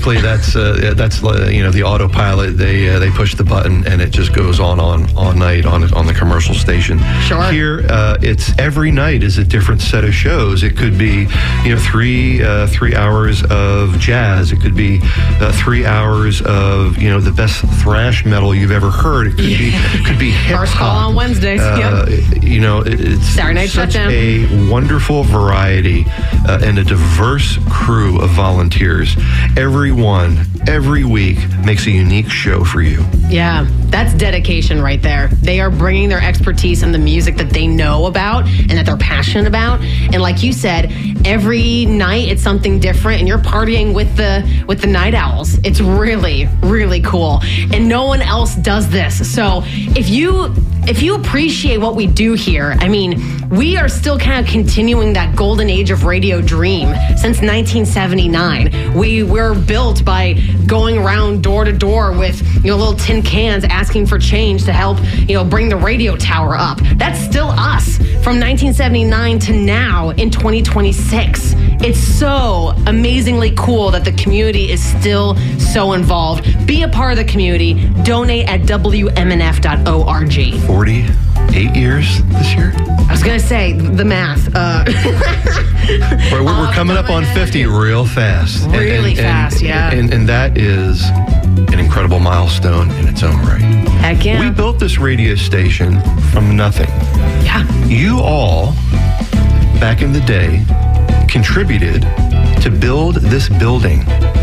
basically that's the autopilot. They push the button and it just goes on all night on the commercial station. Sure. Here, it's every night is a different set of shows. It could be 3 hours of jazz. It could be 3 hours of the best thrash metal you've ever heard. It could be hip hop. First call on Wednesdays. It's Saturday Night such Shutdown. a wonderful variety and a diverse crew of volunteers. Everyone, every week, makes a unique show for you. Yeah, that's dedication right there. They are bringing their expertise and the music that they know about and that they're passionate about. And like you said, every night it's something different, and you're partying with the Night Owls. It's really, really cool. And no one else does this. So if you appreciate what we do here, I mean, we are still kind of continuing that golden age of radio dream since 1979. We were built by going around door to door with little tin cans asking for change to help bring the radio tower up. That's still us from 1979 to now in 2026. It's so amazingly cool that the community is still so involved. Be a part of the community. Donate at WMNF.org. 48 years this year? I was going to say the math. We're coming up on 50 real fast. Really fast, yeah. And that is an incredible milestone in its own right. Heck yeah. We built this radio station from nothing. Yeah. You all, back in the day, contributed to build this building.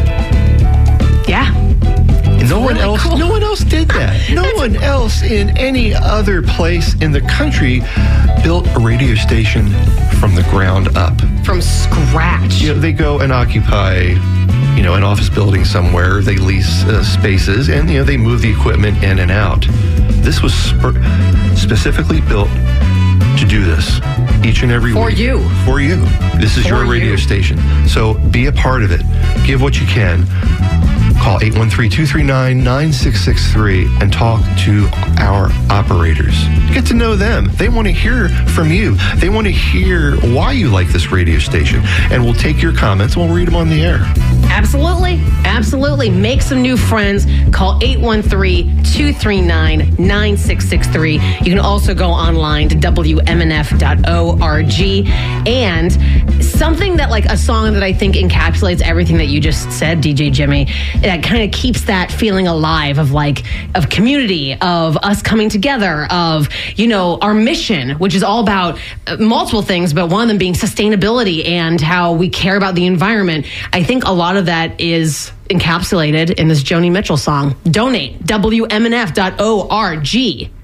Yeah. No one else did that. No one else in any other place in the country built a radio station from the ground up. From scratch. They go and occupy, an office building somewhere. They lease spaces, and they move the equipment in and out. This was specifically built to do this each and every week. For you. This is your radio station. So be a part of it. Give what you can. Call 813-239-9663 and talk to our operators. Get to know them. They want to hear from you. They want to hear why you like this radio station. And we'll take your comments and we'll read them on the air. Absolutely. Absolutely. Make some new friends. Call 813-239-9663. You can also go online to WMNF.org. And something that, like a song that I think encapsulates everything that you just said, DJ Jimmy, that kind of keeps that feeling alive of community, of us coming together, of, our mission, which is all about multiple things, but one of them being sustainability and how we care about the environment. I think a lot of that is encapsulated in this Joni Mitchell song. Donate, WMNF.org.